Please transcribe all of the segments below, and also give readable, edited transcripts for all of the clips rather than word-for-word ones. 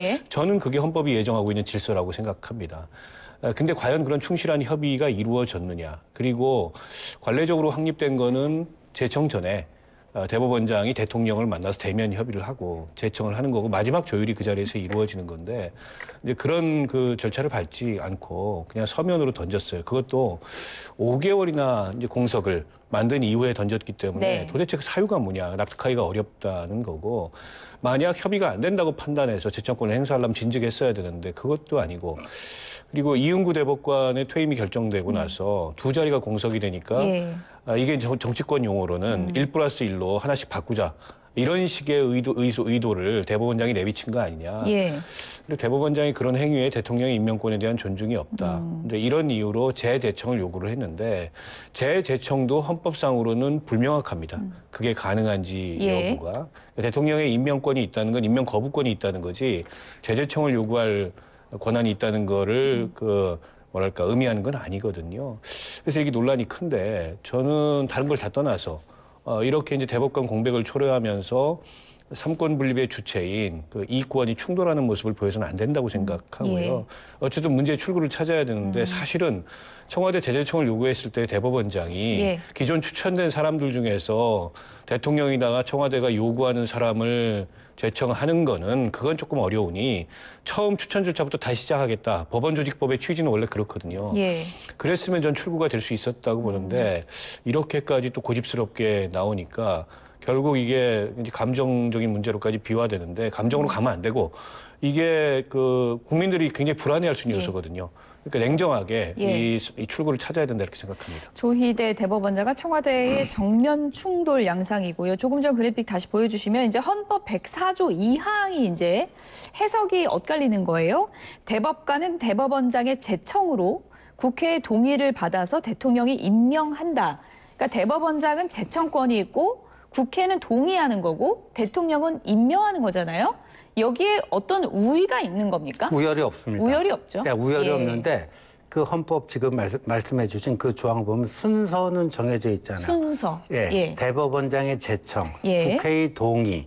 저는 그게 헌법이 예정하고 있는 질서라고 생각합니다. 근데 과연 그런 충실한 협의가 이루어졌느냐. 그리고 관례적으로 확립된 거는 제청 전에 대법원장이 대통령을 만나서 대면 협의를 하고 제청을 하는 거고 마지막 조율이 그 자리에서 이루어지는 건데 이제 그런 그 절차를 밟지 않고 그냥 서면으로 던졌어요. 그것도 5개월이나 이제 공석을 만든 이후에 던졌기 때문에 도대체 그 사유가 뭐냐 납득하기가 어렵다는 거고 만약 협의가 안 된다고 판단해서 제청권을 행사하려면 진즉했어야 되는데 그것도 아니고 그리고 이은구 대법관의 퇴임이 결정되고 나서 두 자리가 공석이 되니까 이게 정치권 용어로는 1+1로 하나씩 바꾸자. 이런 식의 의도를 대법원장이 내비친 거 아니냐. 그리고 대법원장이 그런 행위에 대통령의 임명권에 대한 존중이 없다. 근데 이런 이유로 재제청을 요구를 했는데 재제청도 헌법상으로는 불명확합니다. 그게 가능한지 여부가. 대통령의 임명권이 있다는 건 임명 거부권이 있다는 거지 재제청을 요구할 권한이 있다는 거를 뭐랄까 의미하는 건 아니거든요. 그래서 이게 논란이 큰데 저는 다른 걸 다 떠나서 이렇게 이제 대법관 공백을 초래하면서 삼권 분립의 주체인 그 이익권이 충돌하는 모습을 보여서는 안 된다고 생각하고요. 어쨌든 문제의 출구를 찾아야 되는데 사실은 청와대 재제청을 요구했을 때 대법원장이 기존 추천된 사람들 중에서 대통령이다가 청와대가 요구하는 사람을 제청하는 거는 그건 조금 어려우니 처음 추천 절차부터 다시 시작하겠다. 법원조직법의 취지는 원래 그렇거든요. 그랬으면 전 출구가 될 수 있었다고 보는데 이렇게까지 또 고집스럽게 나오니까 결국 이게 이제 감정적인 문제로까지 비화되는데 감정으로 가면 안 되고 이게 그 국민들이 굉장히 불안해할 수 있는 요소거든요. 그러니까 냉정하게 이 출구를 찾아야 된다 이렇게 생각합니다. 조희대 대법원장과 청와대의 정면 충돌 양상이고요. 조금 전 그래픽 다시 보여주시면 이제 헌법 104조 2항이 이제 해석이 엇갈리는 거예요. 대법관은 대법원장의 제청으로 국회의 동의를 받아서 대통령이 임명한다. 그러니까 대법원장은 제청권이 있고 국회는 동의하는 거고 대통령은 임명하는 거잖아요. 여기에 어떤 우위가 있는 겁니까? 우열이 없습니다. 우열이 없죠. 네, 우열이 없는데 그 헌법 지금 말씀해 주신 그 조항을 보면 순서는 정해져 있잖아요. 순서. 대법원장의 제청, 국회의 동의,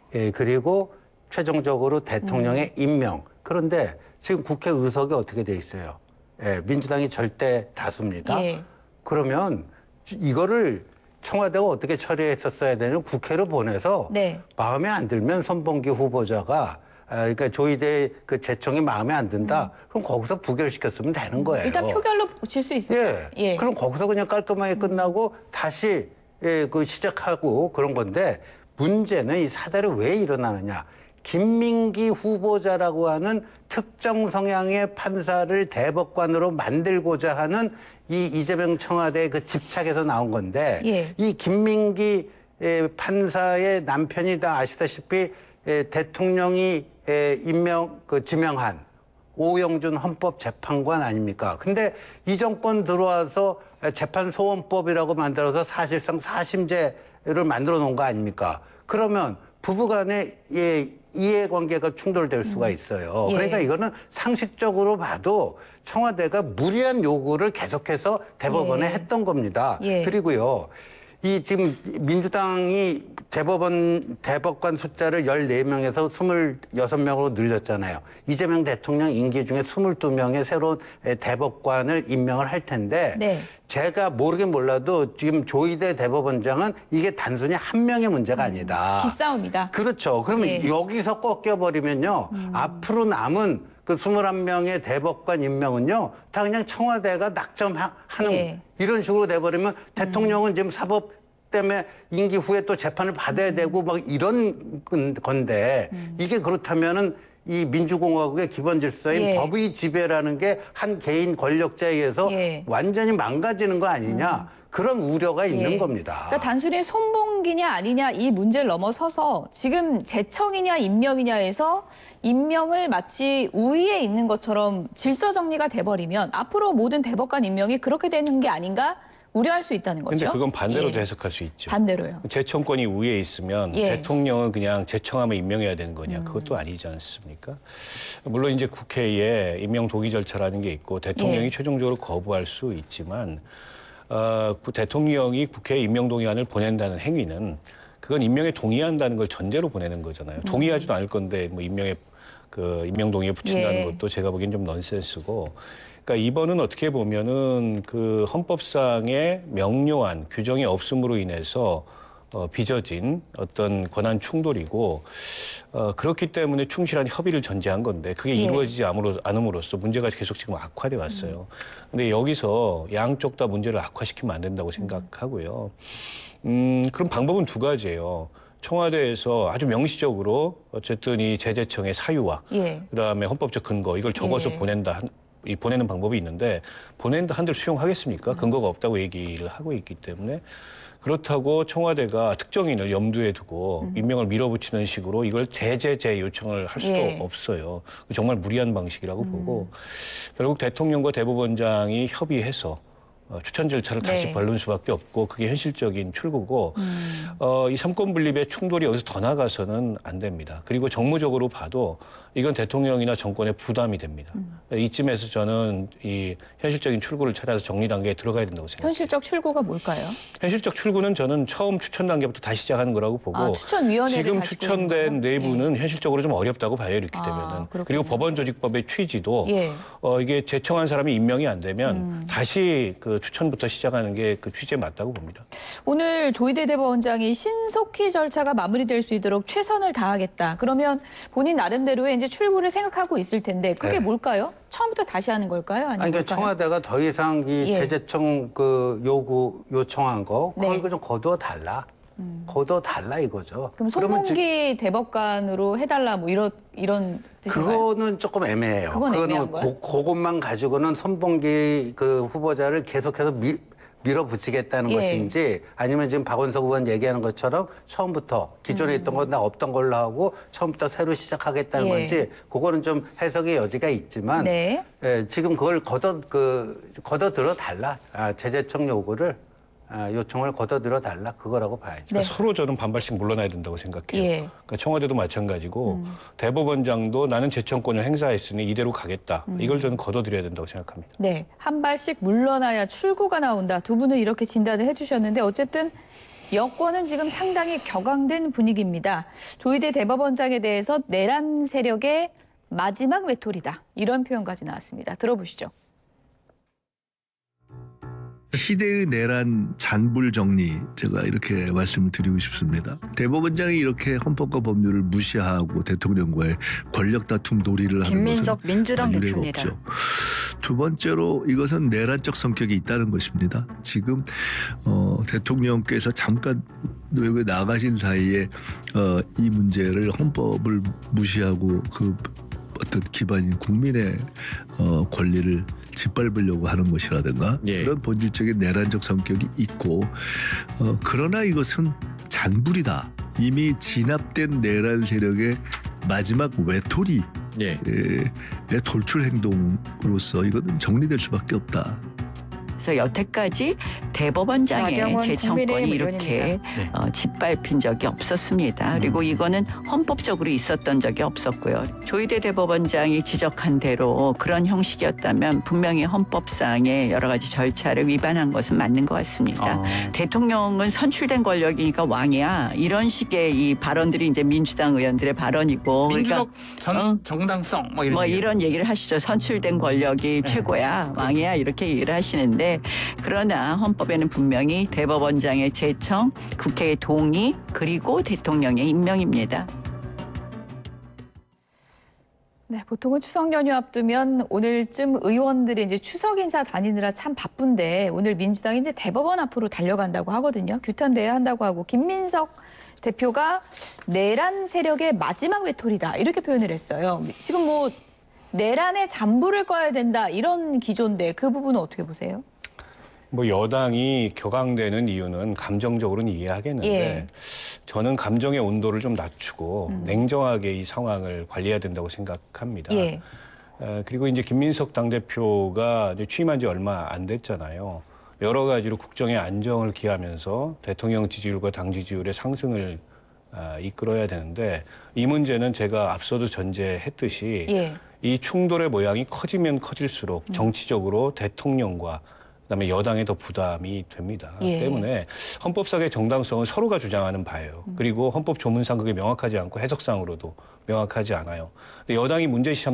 그리고 최종적으로 대통령의 임명. 그런데 지금 국회 의석이 어떻게 돼 있어요? 민주당이 절대 다수입니다. 그러면 이거를 청와대가 어떻게 처리했었어야 되냐면 국회로 보내서 마음에 안 들면 손범규 후보자가 그러니까 조희대 그 제청이 마음에 안 든다. 그럼 거기서 부결시켰으면 되는 거예요. 일단 표결로 붙일 수 있어요. 그럼 거기서 그냥 깔끔하게 끝나고 다시 그 시작하고 그런 건데 문제는 이 사달이 왜 일어나느냐. 김민기 후보자라고 하는 특정 성향의 판사를 대법관으로 만들고자 하는 이 이재명 청와대의 그 집착에서 나온 건데 이 김민기 판사의 남편이 다 아시다시피 대통령이 지명한 오영준 헌법재판관 아닙니까? 근데 이 정권 들어와서 재판소원법이라고 만들어서 사실상 사심제를 만들어 놓은 거 아닙니까? 그러면 부부간의 이해관계가 충돌될 수가 있어요. 그러니까 이거는 상식적으로 봐도 청와대가 무리한 요구를 계속해서 대법원에 했던 겁니다. 그리고요. 이 지금 민주당이 대법관 숫자를 14명에서 26명으로 늘렸잖아요. 이재명 대통령 임기 중에 22명의 새로운 대법관을 임명을 할 텐데 제가 모르긴 몰라도 지금 조희대 대법원장은 이게 단순히 한 명의 문제가 아니다. 기싸움이다. 그렇죠. 그러면 여기서 꺾여버리면요. 앞으로 남은 그 21명의 대법관 임명은요. 다 그냥 청와대가 낙점하는 이런 식으로 돼버리면 대통령은 지금 사법 때문에 임기 후에 또 재판을 받아야 되고 막 이런 건데 이게 그렇다면은 이 민주공화국의 기본 질서인 법의 지배라는 게 한 개인 권력자에 의해서 완전히 망가지는 거 아니냐. 그런 우려가 있는 겁니다. 그러니까 단순히 손봉기냐 아니냐 이 문제를 넘어서서 지금 제청이냐 임명이냐에서 임명을 마치 우위에 있는 것처럼 질서 정리가 돼버리면 앞으로 모든 대법관 임명이 그렇게 되는 게 아닌가 우려할 수 있다는 거죠. 근데 그건 반대로도 해석할 수 있죠. 반대로요. 제청권이 우위에 있으면 대통령은 그냥 제청하면 임명해야 되는 거냐. 그것도 아니지 않습니까? 물론 이제 국회에 임명 동의 절차라는 게 있고 대통령이 최종적으로 거부할 수 있지만 대통령이 국회에 임명 동의안을 보낸다는 행위는 그건 임명에 동의한다는 걸 전제로 보내는 거잖아요. 동의하지도 않을 건데 뭐 임명에 그 임명 동의에 붙인다는 예. 것도 제가 보기엔 좀 넌센스고. 그러니까 이번은 어떻게 보면은 그 헌법상의 명료한 규정이 없음으로 인해서 빚어진 어떤 권한 충돌이고 그렇기 때문에 충실한 협의를 전제한 건데 그게 예. 이루어지지 않음으로써 문제가 계속 지금 악화돼 왔어요. 근데 여기서 양쪽 다 문제를 악화시키면 안 된다고 생각하고요. 그럼 방법은 두 가지예요. 청와대에서 아주 명시적으로 어쨌든 이 제재청의 사유와 예. 그다음에 헌법적 근거 이걸 적어서 예. 보내는 방법이 있는데 보낸다 한들 수용하겠습니까? 근거가 없다고 얘기를 하고 있기 때문에 그렇다고 청와대가 특정인을 염두에 두고 임명을 밀어붙이는 식으로 이걸 제재 요청을 할 수도 예. 없어요. 정말 무리한 방식이라고 보고 결국 대통령과 대법원장이 협의해서 추천 절차를 다시 네. 밟는 수밖에 없고 그게 현실적인 출구고 이 삼권 분립의 충돌이 여기서 더 나가서는 안 됩니다. 그리고 정무적으로 봐도 이건 대통령이나 정권의 부담이 됩니다. 이쯤에서 저는 이 현실적인 출구를 찾아서 정리 단계에 들어가야 된다고 생각합니다. 현실적 출구가 뭘까요? 현실적 출구는 저는 처음 추천 단계부터 다시 시작하는 거라고 보고 추천위원회를 지금 다시 추천된 보는 거예요? 내부는 현실적으로 좀 어렵다고 봐요. 이렇기 아, 되면은. 그렇군요. 그리고 법원조직법의 취지도 예. 이게 제청한 사람이 임명이 안 되면 다시 그 추천부터 시작하는 게 그 취지에 맞다고 봅니다. 오늘 조희대 대법원장이 신속히 절차가 마무리될 수 있도록 최선을 다하겠다. 그러면 본인 나름대로의 이제 출구를 생각하고 있을 텐데 그게 네. 뭘까요? 처음부터 다시 하는 걸까요? 아니면 아니, 그러니까 뭘까요? 청와대가 더 이상 이 예. 제재청 그 요청한 거 네. 그걸 좀 거두어 달라. 거두어 달라 이거죠. 그럼 그러면 송봉기 대법관으로 해달라 뭐 이런 뜻인가요? 그거는 조금 애매해요. 그건 애매한 거야? 그것만 가지고는 손봉기 그 후보자를 계속해서 밀어붙이겠다는 예. 것인지 아니면 지금 박원석 의원 얘기하는 것처럼 처음부터 기존에 있던 건 다 없던 걸로 하고 처음부터 새로 시작하겠다는 예. 건지 그거는 좀 해석의 여지가 있지만 네. 지금 그걸 걷어들어 달라. 제재청 요청을 걷어들어 달라 그거라고 봐야죠. 네. 그러니까 서로 저는 반발씩 물러나야 된다고 생각해요. 예. 그러니까 청와대도 마찬가지고 대법원장도 나는 제청권을 행사했으니 이대로 가겠다. 이걸 저는 거둬들여야 된다고 생각합니다. 네, 한 발씩 물러나야 출구가 나온다. 두 분은 이렇게 진단을 해주셨는데 어쨌든 여권은 지금 상당히 격앙된 분위기입니다. 조희대 대법원장에 대해서 내란 세력의 마지막 외톨이다. 이런 표현까지 나왔습니다. 들어보시죠. 시대의 내란 잔불 정리 제가 이렇게 말씀을 드리고 싶습니다. 대법원장이 이렇게 헌법과 법률을 무시하고 대통령과의 권력 다툼 놀이를 하는 김민석 것은 민주당 유례가 대표입니다. 없죠. 두 번째로 이것은 내란적 성격이 있다는 것입니다. 지금 대통령께서 잠깐 외국에 나가신 사이에 이 문제를 헌법을 무시하고 그 어떤 기반인 국민의 권리를 짓밟으려고 하는 것이라든가 예. 그런 본질적인 내란적 성격이 있고 그러나 이것은 잔불이다. 이미 진압된 내란 세력의 마지막 외톨이의 예. 돌출 행동으로서 이것은 정리될 수밖에 없다. 그래서 여태까지 대법원장의 나경원 재청권이 국민의힘 이렇게 의원입니다. 짓밟힌 적이 없었습니다. 그리고 이거는 헌법적으로 있었던 적이 없었고요. 조희대 대법원장이 지적한 대로 그런 형식이었다면 분명히 헌법상의 여러 가지 절차를 위반한 것은 맞는 것 같습니다. 대통령은 선출된 권력이니까 왕이야. 이런 식의 이 발언들이 이제 민주당 의원들의 발언이고 민주적 그러니까 정당성 이런 얘기를 하시죠. 선출된 권력이 최고야, 왕이야 이렇게 얘기를 하시는데 그러나 헌법에는 분명히 대법원장의 제청, 국회의 동의 그리고 대통령의 임명입니다. 네, 보통은 추석 연휴 앞두면 오늘쯤 의원들이 이제 추석 인사 다니느라 참 바쁜데 오늘 민주당이 이제 대법원 앞으로 달려간다고 하거든요. 규탄돼야 한다고 하고 김민석 대표가 내란 세력의 마지막 외톨이다 이렇게 표현을 했어요. 지금 뭐 내란의 잔불을 꺼야 된다 이런 기조인데 그 부분은 어떻게 보세요? 뭐 여당이 격앙되는 이유는 감정적으로는 이해하겠는데 예. 저는 감정의 온도를 좀 낮추고 냉정하게 이 상황을 관리해야 된다고 생각합니다. 예. 그리고 이제 김민석 당대표가 이제 취임한 지 얼마 안 됐잖아요. 여러 가지로 국정의 안정을 기하면서 대통령 지지율과 당 지지율의 상승을 이끌어야 되는데 이 문제는 제가 앞서도 전제했듯이 예. 이 충돌의 모양이 커지면 커질수록 정치적으로 대통령과 그다음에 여당에 더 부담이 됩니다. 예. 때문에 헌법상의 정당성은 서로가 주장하는 바예요. 그리고 헌법 조문상 그게 명확하지 않고 해석상으로도 명확하지 않아요. 근데 여당이 문제시